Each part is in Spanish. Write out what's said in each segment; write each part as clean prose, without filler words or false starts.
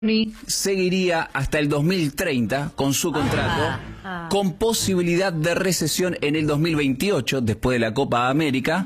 seguiría hasta el 2030 con su contrato, con posibilidad de recesión en el 2028, después de la Copa América,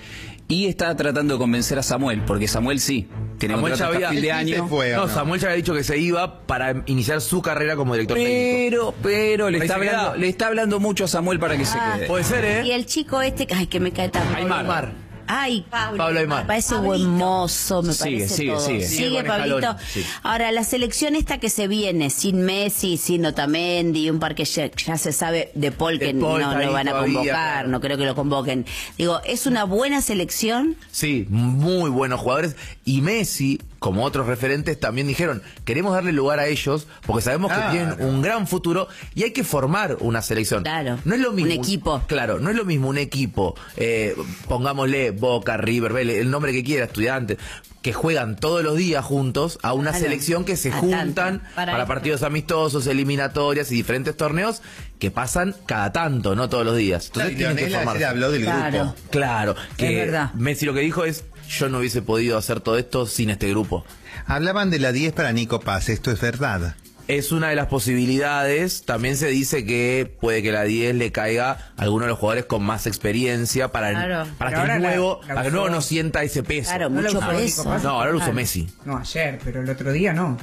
y está tratando de convencer a Samuel, porque Samuel sí, tiene contrato hasta fin de año. Samuel ya había dicho que se iba para iniciar su carrera como director técnico. Pero le está hablando mucho a Samuel para que se quede. Puede ser, ¿eh? Y el chico este, ay, que me cae tan mal. Aymar. Ay, Pablo Aymar. Me parece buen mozo, me parece todo. Sigue Pablito. Sí. Ahora, la selección esta que se viene, sin Messi, sin Otamendi, un par que ya se sabe de Paul que no lo van a convocar, no creo que lo convoquen. Digo, ¿es una buena selección? Sí, muy buenos jugadores. Y Messi, como otros referentes, también dijeron, queremos darle lugar a ellos porque sabemos que tienen un gran futuro y hay que formar una selección. Claro, no es lo mismo, un equipo. Claro, no es lo mismo un equipo, pongámosle Boca, River, Vélez, el nombre que quiera, Estudiantes, que juegan todos los días juntos a una selección que se juntan para partidos amistosos, eliminatorias y diferentes torneos que pasan cada tanto, no todos los días. Entonces tienen que formarse. Habló del grupo. Claro, que es verdad. Messi lo que dijo es, yo no hubiese podido hacer todo esto sin este grupo. Hablaban de la 10 para Nico Paz, ¿esto es verdad? Es una de las posibilidades. También se dice que puede que la 10 le caiga a alguno de los jugadores con más experiencia para que el nuevo no sienta ese peso. Claro, mucho peso. No, ahora lo usó Messi. No, ayer, pero el otro día no.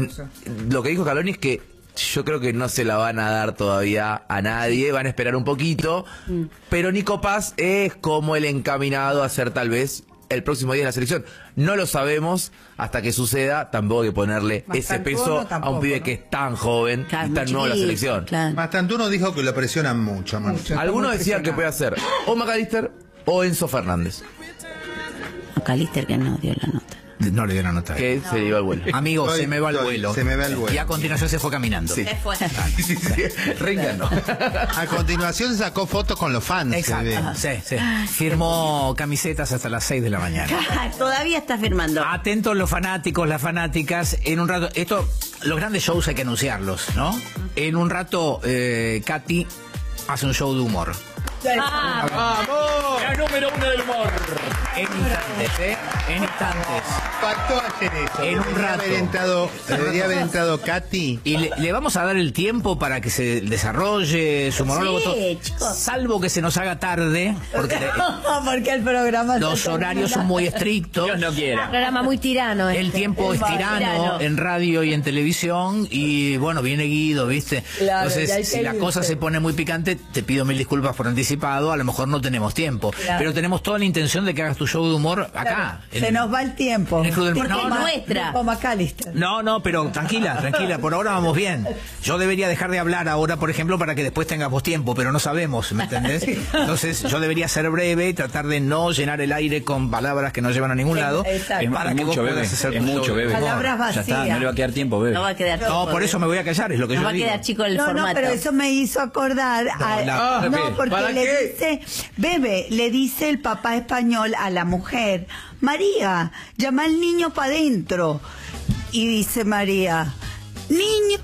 Lo que dijo Scaloni es que yo creo que no se la van a dar todavía a nadie, van a esperar un poquito, pero Nico Paz es como el encaminado a ser tal vez el próximo día de la selección. No lo sabemos hasta que suceda, tampoco hay que ponerle ese peso a un pibe que es tan joven y tan nuevo en la selección. Claro. Mastantuno dijo que lo presionan mucho. Algunos decían que puede ser o McAllister o Enzo Fernández. McAllister que no dio la nota. No le dio la nota. Que se le iba el vuelo. Amigo, se me va el vuelo. Se me va el vuelo. Y a continuación se fue caminando. Sí. Se fue. Ringan, ¿no? A continuación sacó fotos con los fans. Exacto. Sí. Firmó camisetas hasta las 6 de la mañana. Todavía está firmando. Atentos los fanáticos, las fanáticas. En un rato, los grandes shows hay que anunciarlos, ¿no? En un rato, Katy hace un show de humor. ¡Vamos! La número 1 del humor. En instantes, En instantes. Pactó ayer eso. En un rato. Debería haber entrado Katy. Y le vamos a dar el tiempo para que se desarrolle su monólogo. Sí, chicos. Salvo que se nos haga tarde, porque porque el programa los horarios son muy estrictos. Dios no quiera. Un programa muy tirano. El tiempo es tirano en radio y en televisión. Y bueno, viene Guido, ¿viste? Claro, entonces, si la cosa se pone muy picante, te pido mil disculpas por anticipado. A lo mejor no tenemos tiempo. Claro. Pero tenemos toda la intención de que hagas tu show de humor acá. Se nos va el tiempo. En el Club del Porque es nuestra. Como McAllister. No, pero tranquila. Por ahora vamos bien. Yo debería dejar de hablar ahora, por ejemplo, para que después tengamos tiempo, pero no sabemos, ¿me entendés? Entonces yo debería ser breve y tratar de no llenar el aire con palabras que no llevan a ningún lado. Exacto. Para que vos puedas hacer tu mucho, show. bebé. Palabras vacías. Ya está, no le va a quedar tiempo, bebé. No va a quedar chico. No, por eso me voy a callar, es lo que yo va a digo. quedar chico el No, formato. pero eso me hizo acordar porque ¿para le qué? dice, bebé, le dice el papá español a la mujer, María, llama al niño para adentro. Y dice María, niño.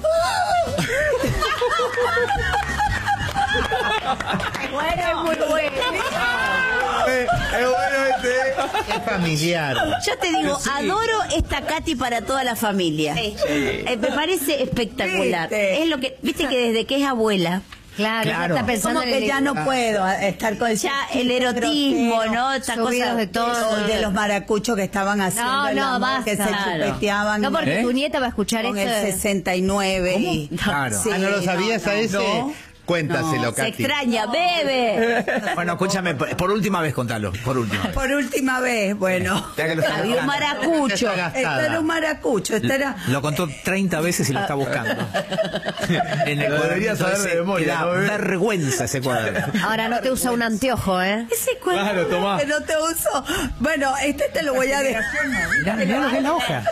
Bueno, muy bueno. Es bueno este. Es familiar. Yo te digo, adoro esta Katy para toda la familia. Me parece espectacular. ¿Viste? Es lo que, viste que desde que es abuela, Claro, Claro. está pensando Como en que ya no puedo estar con ya el erotismo, ¿no? Esta subidos cosa de todo. de los maracuchos que estaban haciendo el amor, basta. que se Claro. chupeteaban No, porque ¿Eh? tu nieta va a escuchar con esto. el 69 y Claro. Sí, ¿No lo sabías a ese? no. Cuéntaselo, se Katy. extraña, bebe. Bueno, escúchame, por última vez contalo, por última vez. Por última vez, bueno. Ya que lo está Había un buscando. maracucho. Está Esto gastada. era un maracucho, esto era... Lo contó 30 veces y lo está buscando. En el Lo debería saber de memoria, da ¿no, bebé? vergüenza ese cuadro. Ahora no te usa un anteojo, ¿eh? Ese cuadro Claro, tomá. que no te uso. Bueno, este te lo voy a dejar. Mirá lo que es la hoja.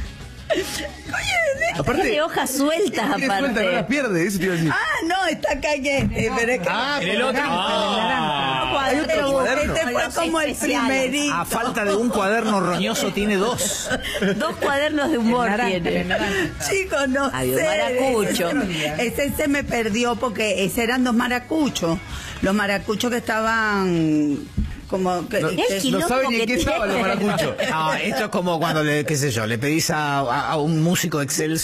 Tiene hojas sueltas, Tiene suelta, no las aparte. pierde, eso te iba a decir. Ah, no, está acá pero es que... En el otro. Hay otro cuaderno. Este fue como el primerito. A falta de un cuaderno roñoso tiene dos. Dos cuadernos de humor tiene. Chicos, no Había un sé. maracucho. Ese se me perdió porque ese eran dos maracuchos. Los maracuchos que estaban como que, No sabe ni en qué estaba los maracuchos. No, esto es como cuando, qué sé yo, le pedís a un músico de Excel